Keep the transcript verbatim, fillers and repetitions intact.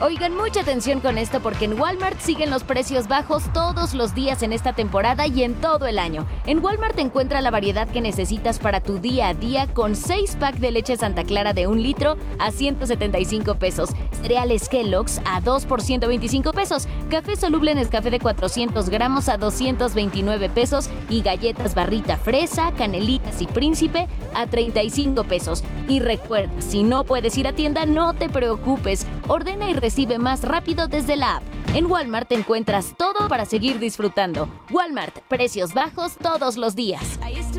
Oigan, mucha atención con esto porque en Walmart siguen los precios bajos todos los días en esta temporada y en todo el año. En Walmart encuentra la variedad que necesitas para tu día a día con seis pack de leche Santa Clara de un litro a ciento setenta y cinco pesos, cereales Kellogg's a dos por ciento veinticinco pesos, café soluble Nescafé de cuatrocientos gramos a doscientos veintinueve pesos y galletas Barrita Fresa, Canelitas y Príncipe a treinta y cinco pesos. Y recuerda, si no puedes ir a tienda, no te preocupes, ordena y recibe más rápido desde la app. En Walmart encuentras todo para seguir disfrutando. Walmart, precios bajos todos los días.